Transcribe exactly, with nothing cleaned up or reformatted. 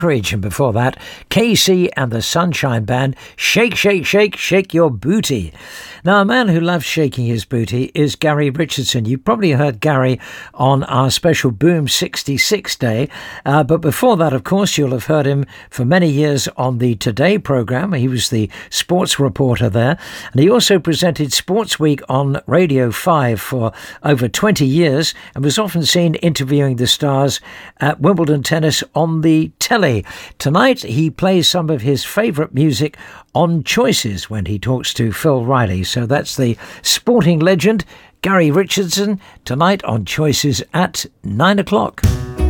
Courage, and before that, Casey and the Sunshine Band, Shake, Shake, Shake, Shake Your Booty. Now, a man who loves shaking his booty is Gary Richardson. You've probably heard Gary on our special Boom sixty-six Day, uh, but before that, of course, you'll have heard him for many years on the Today programme. He was the sports reporter there, and he also presented Sports Week on Radio five for over twenty years and was often seen interviewing the stars at Wimbledon tennis on the telly. Tonight, he plays some of his favourite music on Choices when he talks to Phil Riley. So that's the sporting legend, Gary Richardson, tonight on Choices at nine o'clock.